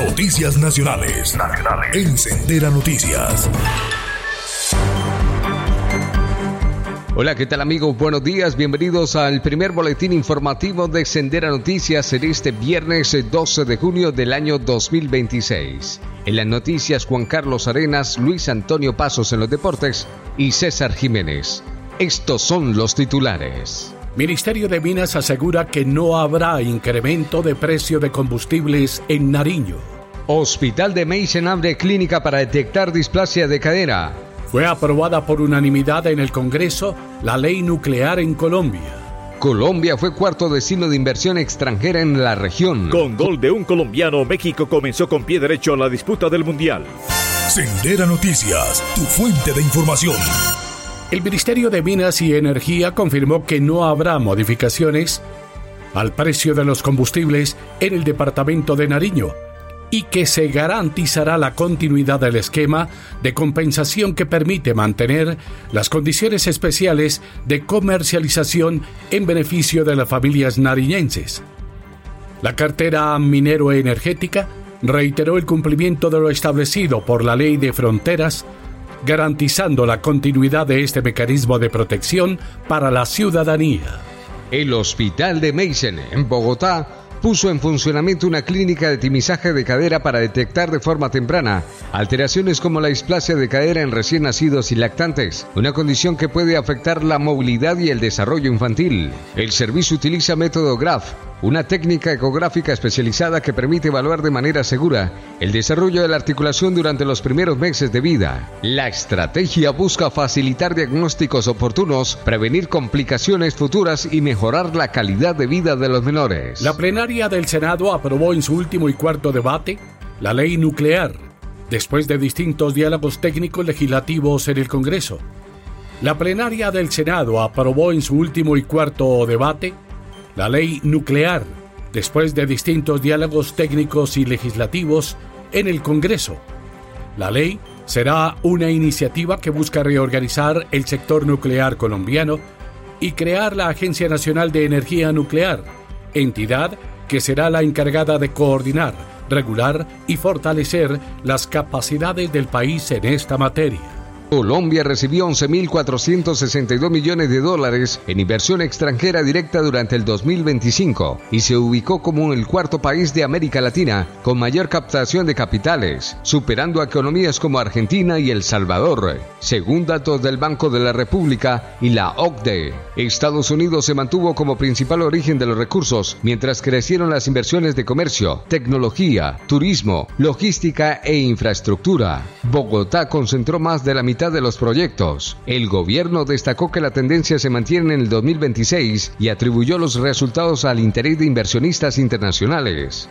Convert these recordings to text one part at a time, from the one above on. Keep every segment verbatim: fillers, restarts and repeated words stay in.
Noticias nacionales. Nacionales. En Sendera Noticias. Hola, ¿qué tal amigos? Buenos días, bienvenidos al primer boletín informativo de Sendera Noticias en este viernes doce de junio del año dos mil veintiséis. En las noticias, Juan Carlos Arenas, Luis Antonio Pasos en los deportes y César Jiménez. Estos son los titulares. Ministerio de Minas asegura que no habrá incremento de precio de combustibles en Nariño. Hospital de Meissen abre clínica para detectar displasia de cadera. Fue aprobada por unanimidad en el Congreso la ley nuclear en Colombia. Colombia fue cuarto destino de inversión extranjera en la región. Con gol de un colombiano, México comenzó con pie derecho la disputa del Mundial. Sendera Noticias, tu fuente de información. El Ministerio de Minas y Energía confirmó que no habrá modificaciones al precio de los combustibles en el departamento de Nariño y que se garantizará la continuidad del esquema de compensación que permite mantener las condiciones especiales de comercialización en beneficio de las familias nariñenses. La cartera minero-energética reiteró el cumplimiento de lo establecido por la Ley de Fronteras, garantizando la continuidad de este mecanismo de protección para la ciudadanía. El Hospital de Meissen, en Bogotá, puso en funcionamiento una clínica de timizaje de cadera para detectar de forma temprana alteraciones como la displasia de cadera en recién nacidos y lactantes, una condición que puede afectar la movilidad y el desarrollo infantil. El servicio utiliza método G R A F, una técnica ecográfica especializada que permite evaluar de manera segura el desarrollo de la articulación durante los primeros meses de vida. La estrategia busca facilitar diagnósticos oportunos, prevenir complicaciones futuras y mejorar la calidad de vida de los menores. La plenaria del Senado aprobó en su último y cuarto debate la ley nuclear, después de distintos diálogos técnicos legislativos en el Congreso. La plenaria del Senado aprobó en su último y cuarto debate la ley nuclear, después de distintos diálogos técnicos y legislativos en el Congreso. La ley será una iniciativa que busca reorganizar el sector nuclear colombiano y crear la Agencia Nacional de Energía Nuclear, entidad que será la encargada de coordinar, regular y fortalecer las capacidades del país en esta materia. Colombia recibió once mil cuatrocientos sesenta y dos millones de dólares en inversión extranjera directa durante el dos mil veinticinco y se ubicó como el cuarto país de América Latina con mayor captación de capitales, superando a economías como Argentina y El Salvador, según datos del Banco de la República y la O C D E. Estados Unidos se mantuvo como principal origen de los recursos, mientras crecieron las inversiones de comercio, tecnología, turismo, logística e infraestructura. Bogotá concentró más de la mitad de los proyectos. El gobierno destacó que la tendencia se mantiene en el dos mil veintiséis y atribuyó los resultados al interés de inversionistas internacionales.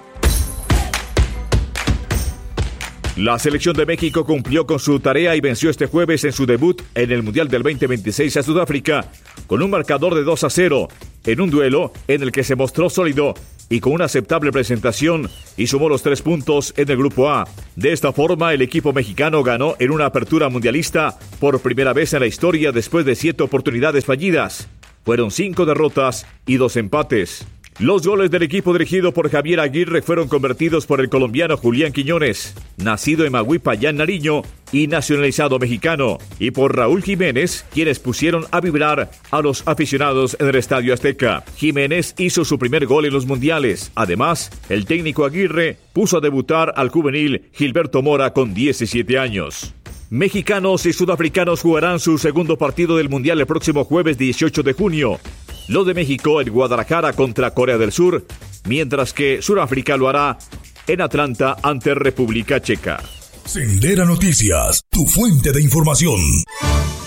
La selección de México cumplió con su tarea y venció este jueves en su debut en el Mundial del veinte veintiséis a Sudáfrica con un marcador de dos a cero, en un duelo en el que se mostró sólido y con una aceptable presentación y sumó los tres puntos en el Grupo A. De esta forma, el equipo mexicano ganó en una apertura mundialista por primera vez en la historia después de siete oportunidades fallidas. Fueron cinco derrotas y dos empates. Los goles del equipo dirigido por Javier Aguirre fueron convertidos por el colombiano Julián Quiñones, nacido en Maguipayán, Nariño, y nacionalizado mexicano, y por Raúl Jiménez, quienes pusieron a vibrar a los aficionados en el Estadio Azteca. Jiménez hizo su primer gol en los mundiales. Además, el técnico Aguirre puso a debutar al juvenil Gilberto Mora con diecisiete años. Mexicanos y sudafricanos jugarán su segundo partido del Mundial el próximo jueves dieciocho de junio. Lo de México en Guadalajara contra Corea del Sur, mientras que Sudáfrica lo hará en Atlanta ante República Checa. Sendera Noticias, tu fuente de información.